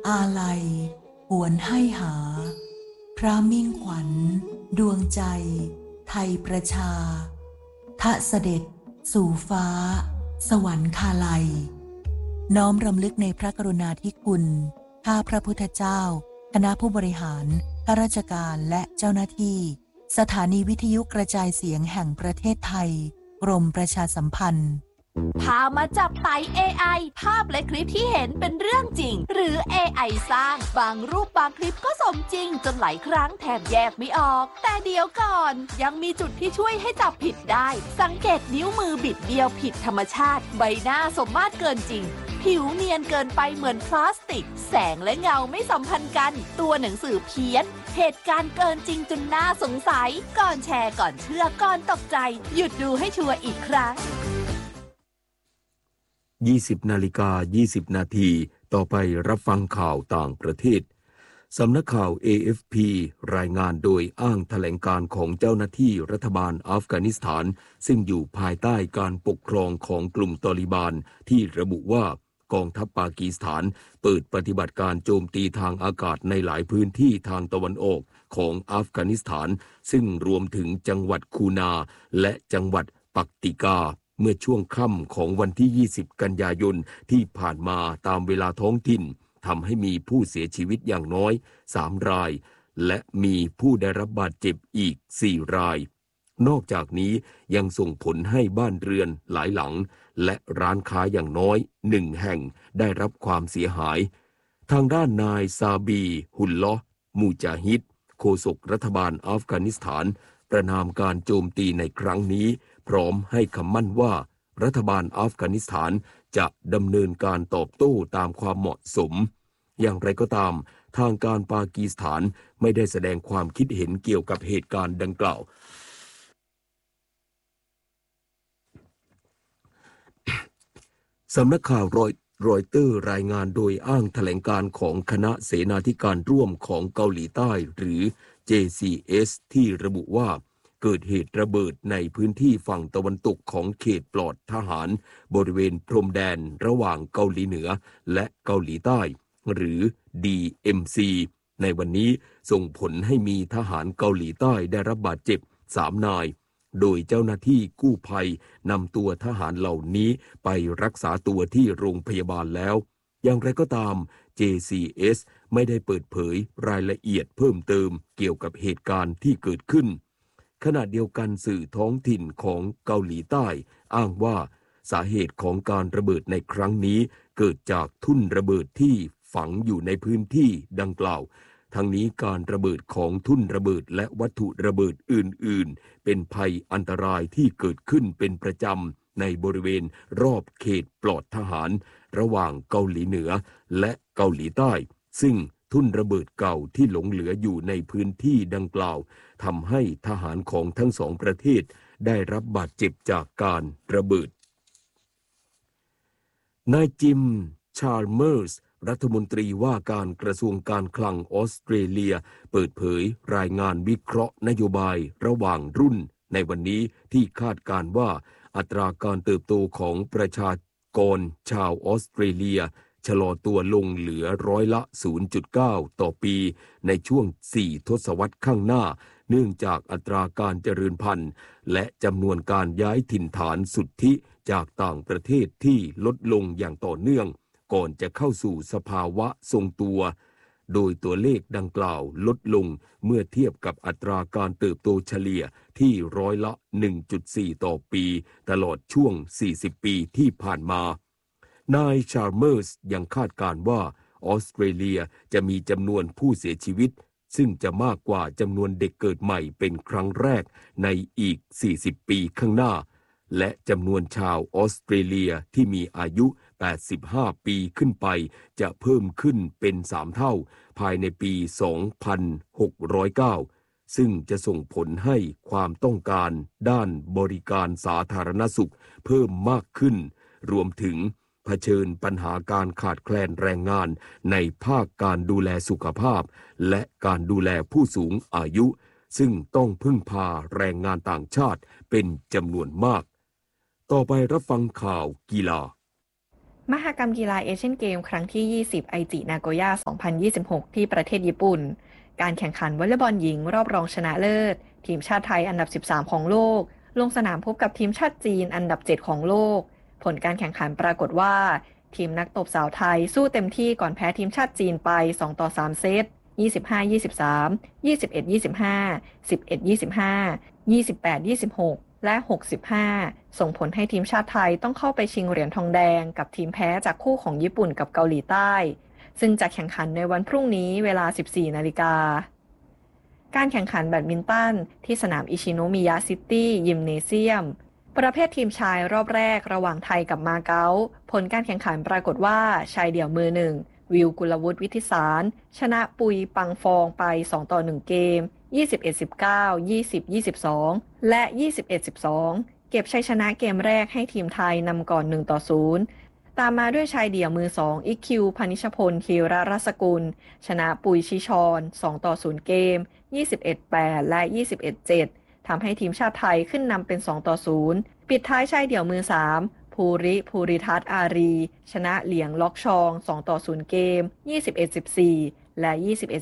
อาลัยหวนให้หาพระมิ่งขวัญดวงใจไทยประชาทะเสด็จสู่ฟ้าสวรรคาลัยน้อมรำลึกในพระกรุณาธิคุณข้าพระพุทธเจ้าคณะผู้บริหารข้าราชการและเจ้าหน้าที่สถานีวิทยุกระจายเสียงแห่งประเทศไทยกรมประชาสัมพันธ์พามาจับไต่ AI ภาพและคลิปที่เห็นเป็นเรื่องจริงหรือ AI สร้างบางรูปบางคลิปก็สมจริงจนหลายครั้งแทบแยกไม่ออกแต่เดี๋ยวก่อนยังมีจุดที่ช่วยให้จับผิดได้สังเกตนิ้วมือบิดเบี้ยวผิดธรรมชาติใบหน้าสมมาตรเกินจริงผิวเนียนเกินไปเหมือนพลาสติกแสงและเงาไม่สัมพันธ์กันตัวหนังสือเพี้ยนเหตุการณ์เกินจริงจนน่าสงสัยก่อนแชร์ก่อนเชื่อก่อนตกใจหยุดดูให้ชัวร์อีกครั้ง 20:20 นาทีต่อไปรับฟังข่าวต่างประเทศสำนักข่าว AFP รายงานโดยอ้างแถลงการของเจ้าหน้าที่รัฐบาลอัฟกานิสถานซึ่งอยู่ภายใต้การปกครองของกลุ่มตอลิบานที่ระบุว่ากองทัพปากีสถานเปิดปฏิบัติการโจมตีทางอากาศในหลายพื้นที่ทางตะวันออกของอัฟกานิสถานซึ่งรวมถึงจังหวัดคูนาและจังหวัดปักติกาเมื่อช่วงค่ำของวันที่ 20 กันยายนที่ผ่านมาตามเวลาท้องถิ่นทำให้มีผู้เสียชีวิตอย่างน้อย 3 รายและมีผู้ได้รับบาดเจ็บอีก 4 รายนอกจากนี้ยังส่งผลให้บ้านเรือนหลายหลังและร้านค้าอย่างน้อย 1 แห่งได้รับความเสียหายทางด้านนายซาบีฮุลลอห์มูจาฮิดโฆษกรัฐบาลอัฟกานิสถานประณามการโจมตีในครั้งนี้พร้อมให้คำมั่นว่ารัฐบาลอัฟกานิสถานจะดำเนินการตอบโต้ตามความเหมาะสมอย่างไรก็ตามทางการปากีสถานไม่ได้แสดงความคิดเห็นเกี่ยวกับเหตุการณ์ดังกล่าวสำนักข่าวรอยเตอร์รายงานโดยอ้างแถลงการของคณะเสนาธิการร่วมของเกาหลีใต้หรือ JCS ที่ระบุว่าเกิดเหตุระเบิดในพื้นที่ฝั่งตะวันตกของเขตปลอดทหารบริเวณพรมแดนระหว่างเกาหลีเหนือและเกาหลีใต้หรือ DMZ ในวันนี้ส่งผลให้มีทหารเกาหลีใต้ได้รับบาดเจ็บ3 นายโดยเจ้าหน้าที่กู้ภัยนำตัวทหารเหล่านี้ไปรักษาตัวที่โรงพยาบาลแล้วอย่างไรก็ตาม JCS ไม่ได้เปิดเผยรายละเอียดเพิ่มเติมเกี่ยวกับเหตุการณ์ที่เกิดขึ้นขณะเดียวกันสื่อท้องถิ่นของเกาหลีใต้อ้างว่าสาเหตุของการระเบิดในครั้งนี้เกิดจากทุ่นระเบิดที่ฝังอยู่ในพื้นที่ดังกล่าวทั้งนี้การระเบิดของทุ่นระเบิดและวัตถุระเบิดอื่นๆเป็นภัยอันตรายที่เกิดขึ้นเป็นประจำในบริเวณรอบเขตปลอดทหารระหว่างเกาหลีเหนือและเกาหลีใต้ซึ่งทุ่นระเบิดเก่าที่หลงเหลืออยู่ในพื้นที่ดังกล่าวทำให้ทหารของทั้งสองประเทศได้รับบาดเจ็บจากการระเบิดนายจิม ชาลเมอร์สรัฐมนตรีว่าการกระทรวงการคลังออสเตรเลียเปิดเผยรายงานวิเคราะห์นโยบายระหว่างรุ่นในวันนี้ที่คาดการณ์ว่าอัตราการเติบโตของประชากรชาวออสเตรเลียชะลอตัวลงเหลือร้อยละ 0.9 ต่อปีในช่วง 4 ทศวรรษข้างหน้าเนื่องจากอัตราการเจริญพันธุ์และจำนวนการย้ายถิ่นฐานสุทธิจากต่างประเทศที่ลดลงอย่างต่อเนื่องก่อนจะเข้าสู่สภาวะทรงตัวโดยตัวเลขดังกล่าวลดลงเมื่อเทียบกับอัตราการเติบโตเฉลี่ยที่ร้อยละ 1.4 ต่อปีตลอดช่วง 40 ปีที่ผ่านมานายชาร์เมอร์สยังคาดการณ์ว่าออสเตรเลียจะมีจำนวนผู้เสียชีวิตซึ่งจะมากกว่าจำนวนเด็กเกิดใหม่เป็นครั้งแรกในอีก 40 ปีข้างหน้าและจำนวนชาวออสเตรเลียที่มีอายุ 85 ปีขึ้นไปจะเพิ่มขึ้นเป็น 3 เท่าภายในปี 2609 ซึ่งจะส่งผลให้ความต้องการด้านบริการสาธารณสุขเพิ่มมากขึ้นรวมถึงเผชิญปัญหาการขาดแคลนแรงงานในภาคการดูแลสุขภาพและการดูแลผู้สูงอายุซึ่งต้องพึ่งพาแรงงานต่างชาติเป็นจำนวนมากต่อไปรับฟังข่าวกีฬามหกรรมกีฬาเอเชียนเกมครั้งที่ 20 ไอจินาโกย่า 2026 ที่ประเทศญี่ปุ่นการแข่งขันวอลเลย์บอลหญิงรอบรองชนะเลิศทีมชาติไทยอันดับ 13 ของโลกลงสนามพบกับทีมชาติจีนอันดับ 7 ของโลกผลการแข่งขันปรากฏว่าทีมนักตบสาวไทยสู้เต็มที่ก่อนแพ้ทีมชาติจีนไป 2-3 เซต 25-23 21-25 11-25 28-26 และ 65 ส่งผลให้ทีมชาติไทยต้องเข้าไปชิงเหรียญทองแดงกับทีมแพ้จากคู่ของญี่ปุ่นกับเกาหลีใต้ซึ่งจะแข่งขันในวันพรุ่งนี้เวลา 14 นาฬิกาการแข่งขันแบดมินตันที่สนามอิชิโนมิยะซิตี้ยิมเนเซียมประเภททีมชายรอบแรกระหว่างไทยกับมาเก๊าผลการแข่งขันปรากฏว่าชายเดี่ยวมือหนึ่งวิวกุลวุฒิวิทิสารชนะปุยปังฟองไป 2-1 เกม 21-19 20-22 และ 21-12 เก็บชัยชนะเกมแรกให้ทีมไทยนำก่อน 1-0 ตามมาด้วยชายเดี่ยวมือ2อิคคิวพนิชพลธีรรัศกุลชนะปุยชิชร 2-0 เกม 21-8 และ 21-7 ทำให้ทีมชาติไทยขึ้นนำเป็น 2-0 ปิดท้ายชายเดี่ยวมือ3ภูริทัศน์อารีชนะเหลียงล็อกชอง 2-0 เกม 21-14 และ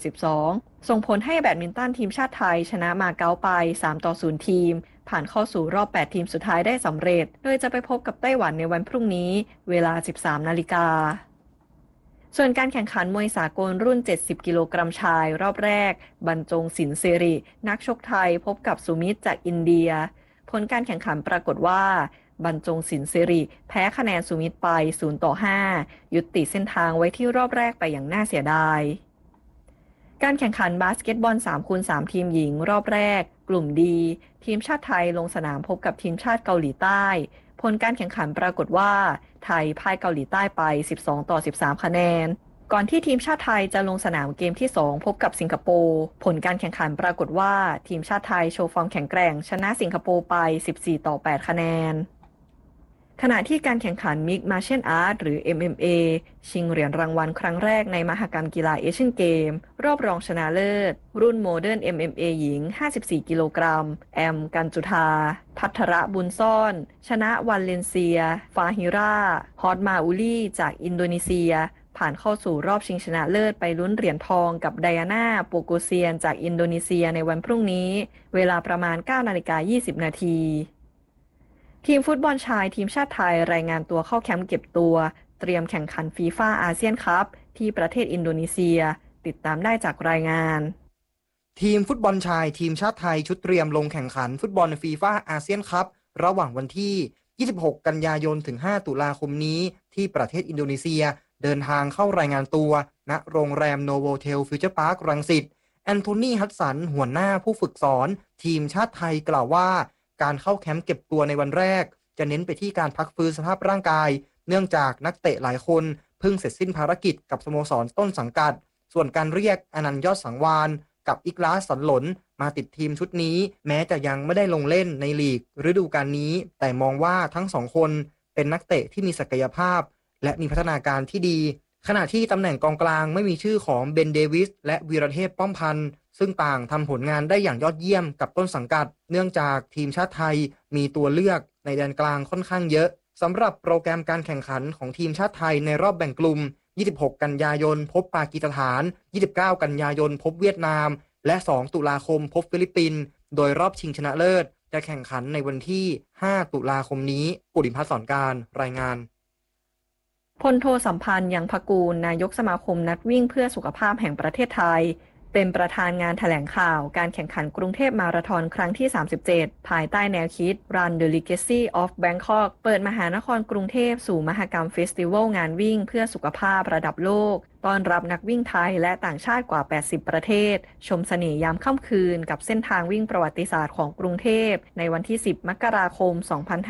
21-12 ส่งผลให้แบดมินตันทีมชาติไทยชนะมาเก๊าไป 3-0 ทีมผ่านเข้าสู่รอบ 8 ทีมสุดท้ายได้สำเร็จโดยจะไปพบกับไต้หวันในวันพรุ่งนี้เวลา 13 นาฬิกาส่วนการแข่งขันมวยสากลรุ่น 70 กิโลกรัมชายรอบแรกบรรจงศิลป์สิรินักชกไทยพบกับสุมิตรจากอินเดียผลการแข่งขันปรากฏว่าบรรจงศิลป์สิริแพ้คะแนนสุมิตรไป 0-5 ยุติเส้นทางไว้ที่รอบแรกไปอย่างน่าเสียดายการแข่งขันบาสเกตบอล 3x3 ทีมหญิงรอบแรกกลุ่มดีทีมชาติไทยลงสนามพบกับทีมชาติเกาหลีใต้ผลการแข่งขันปรากฏว่าไทยพ่ายเกาหลีใต้ไป 12-13 คะแนนก่อนที่ทีมชาติไทยจะลงสนามเกมที่ 2 พบกับสิงคโปร์ผลการแข่งขันปรากฏว่าทีมชาติไทยโชว์ฟอร์มแข็งแกร่งชนะสิงคโปร์ไป 14-8 คะแนนขณะที่การแข่งขัน Mixed Martial Arts หรือ MMA ชิงเหรียญรางวัลครั้งแรกในมหกรรมกีฬาเอเชียนเกมรอบรองชนะเลิศรุ่นโมเดิร์น MMA หญิง 54 กิโลกรัมแอมกันจุธาภัทรบุญซ่อนชนะวันเลนเซียฟาฮิราฮอตมาอุลีจากอินโดนีเซียผ่านเข้าสู่รอบชิงชนะเลิศไปลุ้นเหรียญทองกับไดอาน่าโปโกเซียนจากอินโดนีเซียในวันพรุ่งนี้เวลาประมาณ 9:20 นาทีทีมฟุตบอลชายทีมชาติไทยรายงานตัวเข้าแคมป์เก็บตัวเตรียมแข่งขันฟีฟ่าอาเซียนคัพที่ประเทศอินโดนีเซียติดตามได้จากรายงานทีมฟุตบอลชายทีมชาติไทยชุดเตรียมลงแข่งขันฟุตบอลฟีฟ่าอาเซียนคัพระหว่างวันที่ 26 กันยายนถึง 5 ตุลาคมนี้ที่ประเทศอินโดนีเซียเดินทางเข้ารายงานตัวณโรงแรมโนโวเทลฟิวเจอร์พาร์ครังสิตแอนโทนีฮัดสันหัวหน้าผู้ฝึกสอนทีมชาติไทยกล่าวว่าการเข้าแคมป์เก็บตัวในวันแรกจะเน้นไปที่การพักฟื้นสภาพร่างกายเนื่องจากนักเตะหลายคนเพิ่งเสร็จสิ้นภารกิจกับสโมสรต้นสังกัดส่วนการเรียกอนันต์ยอดสังวาลกับอิกลาสสันหลนมาติดทีมชุดนี้แม้จะยังไม่ได้ลงเล่นในลีกฤดูกาลนี้แต่มองว่าทั้งสองคนเป็นนักเตะที่มีศักยภาพและมีพัฒนาการที่ดีขณะที่ตำแหน่งกองกลางไม่มีชื่อของเบนเดวิสและวีรเทพป้อมพันธ์ซึ่งต่างทำผลงานได้อย่างยอดเยี่ยมกับต้นสังกัดเนื่องจากทีมชาติไทยมีตัวเลือกในแดนกลางค่อนข้างเยอะสำหรับโปรแกรมการแข่งขันของทีมชาติไทยในรอบแบ่งกลุ่ม26 กันยายนพบปากีสถาน29 กันยายนพบเวียดนามและ2 ตุลาคมพบฟิลิปปินส์โดยรอบชิงชนะเลิศจะแข่งขันในวันที่5 ตุลาคมนี้ปุริพัฒน์สอนการรายงานพลโทสัมพันธ์ยังพกูลนายกสมาคมนักวิ่งเพื่อสุขภาพแห่งประเทศไทยเป็นประธานงานแถลงข่าวการแข่งขันกรุงเทพมาราธอนครั้งที่ 37 ภายใต้แนวคิด Run the Legacy of Bangkok เปิดมหานครกรุงเทพสู่มหกรรมเฟสติวัลงานวิ่งเพื่อสุขภาพระดับโลกต้อนรับนักวิ่งไทยและต่างชาติกว่า 80 ประเทศชมเสน่ห์ยามค่ำคืนกับเส้นทางวิ่งประวัติศาสตร์ของกรุงเทพในวันที่ 10 มกราคม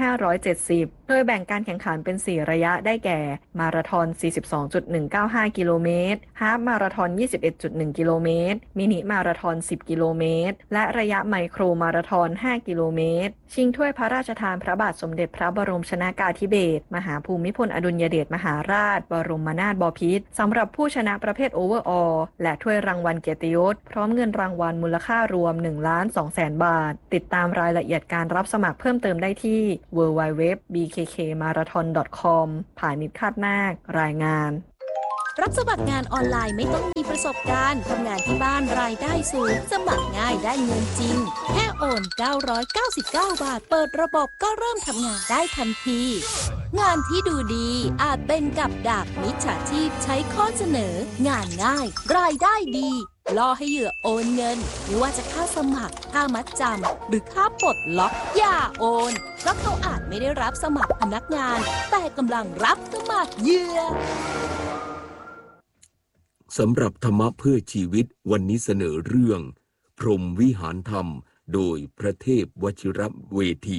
2570 โดยแบ่งการแข่งขันเป็น 4 ระยะได้แก่มาราธอน 42.195 กิโลเมตรฮาล์ฟมาราธอน 21.1 กิโลเมตรมินิมาราธอน 10 กิโลเมตรและระยะไมโครมาราธอน 5 กิโลเมตรชิงถ้วยพระราชทานพระบาทสมเด็จพระบรมชนกาธิเบศรมหาภูมิพลอดุลยเดชมหาราชบรมนาถบพิตรสำหรับผู้ผู้ชนะประเภทโอเวอร์ออลและถ้วยรางวัลเกียรติยศพร้อมเงินรางวัลมูลค่ารวม 1,200,000 บาทติดตามรายละเอียดการรับสมัครเพิ่มเติมได้ที่ www.bkkmarathon.com ผานิช คาดนาค รายงานรับสมัครงานออนไลน์ไม่ต้องมีประสบการณ์ทำงานที่บ้านรายได้สูงสมัครง่ายได้เงินจริงแค่โอน999 บาทเปิดระบบก็เริ่มทำงานได้ทันทีงานที่ดูดีอาจเป็นกับดักมิจฉาชีพใช้ข้อเสนองานง่ายรายได้ดีล่อให้เหยื่อโอนเงินไม่ว่าจะค่าสมัครค่ามัดจำหรือค่าปลดล็อกอย่าโอนเพราะเขาอาจไม่ได้รับสมัครพนักงานแต่กำลังรับสมัครเหยื่อสำหรับธรรมะเพื่อชีวิตวันนี้เสนอเรื่องพรหมวิหารธรรมโดยพระเทพวชิรเวที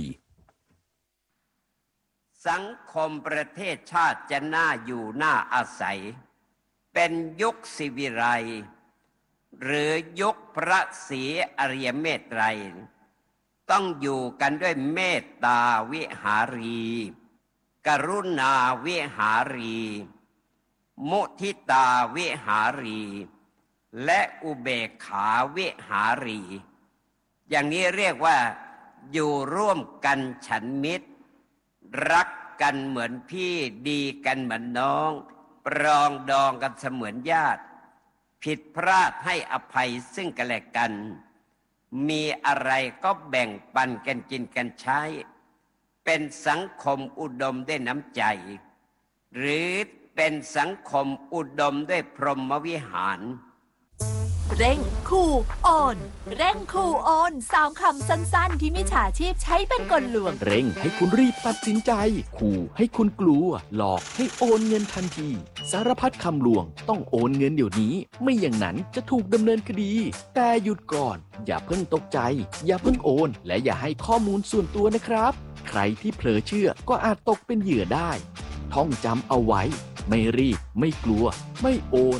สังคมประเทศชาติจะน่าอยู่น่าอาศัยเป็นยุคศิวิไลย์หรือยุคพระศรีอริยเมตไตรต้องอยู่กันด้วยเมตตาวิหารีกรุณาวิหารีมุทิตาวิหารีและอุเบกขาวิหารีอย่างนี้เรียกว่าอยู่ร่วมกันฉันมิตรรักกันเหมือนพี่ดีกันเหมือนน้องปรองดองกันเสมือนญาติผิดพลาดให้อภัยซึ่งกันและกันมีอะไรก็แบ่งปันกันกินกันใช้เป็นสังคมอุดมด้วยน้ำใจหรือเป็นสังคมอุดมด้วยพรหมวิหารเร่งขู่โอนเร่งขู่โอน3 คำสั้นๆที่มิจฉาชีพใช้เป็นกลลวงเร่งให้คุณรีบตัดสินใจขู่ให้คุณกลัวหลอกให้โอนเงินทันทีสารพัดคำลวงต้องโอนเงินเดี๋ยวนี้ไม่อย่างนั้นจะถูกดำเนินคดีแต่หยุดก่อนอย่าเพิ่งตกใจอย่าเพิ่งโอนและอย่าให้ข้อมูลส่วนตัวนะครับใครที่เผลอเชื่อก็อาจตกเป็นเหยื่อได้ท่องจำเอาไว้ไม่รีบไม่กลัวไม่โอน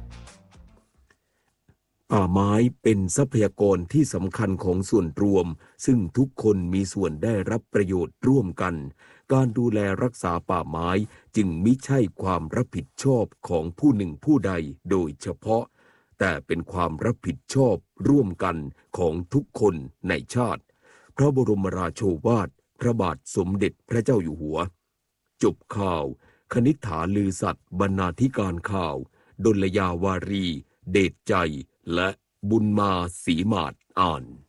ป่าไม้เป็นทรัพยากรที่สำคัญของส่วนรวมซึ่งทุกคนมีส่วนได้รับประโยชน์ร่วมกันการดูแลรักษาป่าไม้จึงมิใช่ความรับผิดชอบของผู้หนึ่งผู้ใดโดยเฉพาะแต่เป็นความรับผิดชอบร่วมกันของทุกคนในชาติพระบรมราโชวาทพระบาทสมเด็จพระเจ้าอยู่หัวจบข่าวคณิษฐาลือสัตย์บรรณาธิการข่าวดลยาวารีเดชใจและบุญมาศรีมาศอ่าน